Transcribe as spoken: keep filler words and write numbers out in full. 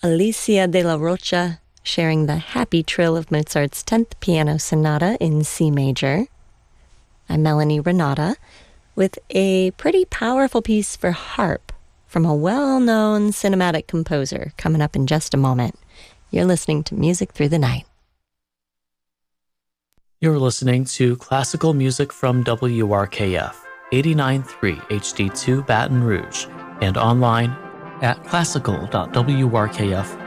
Alicia de la Rocha sharing the happy trill of Mozart's tenth Piano Sonata in C major. I'm Melanie Renata with a pretty powerful piece for harp from a well-known cinematic composer coming up in just a moment. You're listening to Music Through the Night. You're listening to classical music from W R K F, eighty-nine point three H D two Baton Rouge, and online at classical dot w r k f